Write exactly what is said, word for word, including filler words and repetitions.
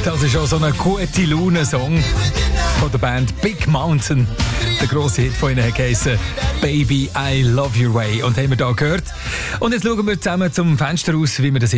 Das ist auch so ein gute Laune-Song von der Band Big Mountain. Der grosse Hit von ihnen hat geheissen «Baby, I Love Your Way». Und haben wir hier gehört. Und jetzt schauen wir zusammen zum Fenster aus, wie wir das